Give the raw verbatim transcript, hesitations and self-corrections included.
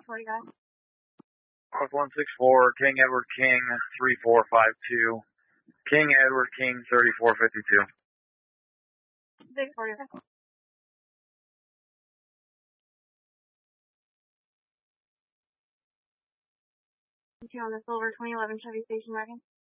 forty guys. North one six four, King Edward King, three four five two. King Edward King, thirty-four fifty-two. six forty guys. Two on the silver twenty eleven Chevy station wagon.